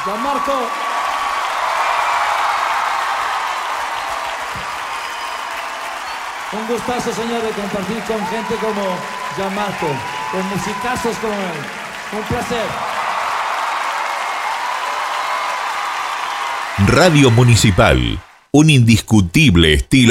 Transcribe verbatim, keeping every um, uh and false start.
Gianmarco. Un gustazo, señores, compartir con gente como Gianmarco, con musicazos como él. Un placer. Radio Municipal, un indiscutible estilo